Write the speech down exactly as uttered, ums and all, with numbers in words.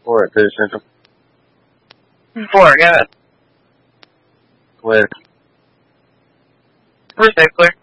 Four at Page Central. Four, go ahead. Go ahead. We're safe, clear.